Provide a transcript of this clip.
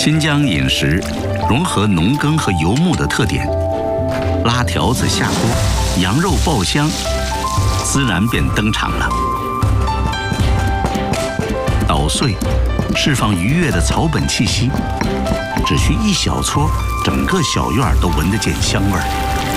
新疆饮食融合农耕和游牧的特点，拉条子下锅，羊肉爆香，孜然便登场了。捣碎，释放愉悦的草本气息，只需一小撮，整个小院都闻得见香味儿。